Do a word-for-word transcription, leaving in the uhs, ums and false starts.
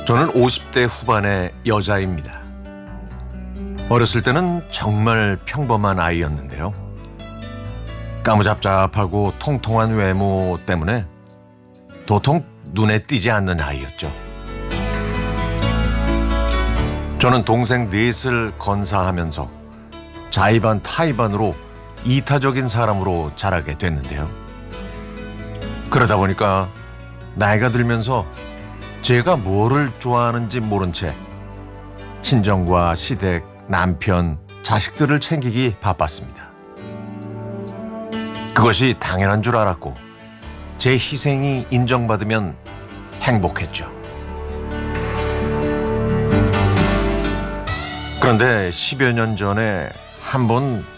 저는 오십 대 후반의 여자입니다. 어렸을 때는 정말 평범한 아이였는데요. 까무잡잡하고 통통한 외모 때문에 도통 눈에 띄지 않는 아이였죠. 저는 동생 넷을 건사하면서 자의반 타의반으로 이타적인 사람으로 자라게 됐는데요. 그러다 보니까 나이가 들면서 제가 뭐를 좋아하는지 모른 채 친정과 시댁, 남편, 자식들을 챙기기 바빴습니다. 그것이 당연한 줄 알았고 제 희생이 인정받으면 행복했죠. 그런데 십여 년 전에 한 번